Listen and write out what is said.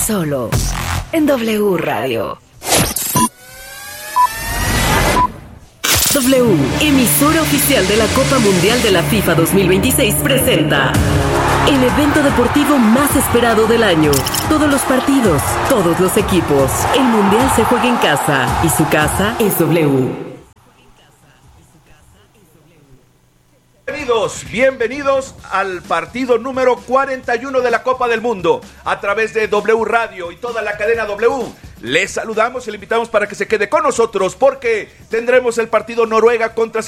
solo en W Radio. W, emisora oficial de la Copa Mundial de la FIFA 2026, presenta el evento deportivo más esperado del año. Todos los partidos, todos los equipos. El Mundial se juega en casa y su casa es W. Bienvenidos al partido número 41 de la Copa del Mundo a través de W Radio y toda la cadena W. Les saludamos y le invitamos para que se quede con nosotros porque tendremos el partido Noruega contra